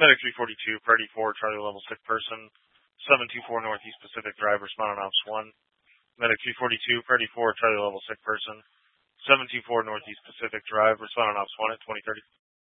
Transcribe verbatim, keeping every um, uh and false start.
Medic three forty-two, Priority four, Charlie level sick person, seven two four Northeast Pacific Drive, respond on Ops one. Medic three forty-two, Priority four, Charlie level sick person, seven two four Northeast Pacific Drive, respond on Ops one at twenty thirty.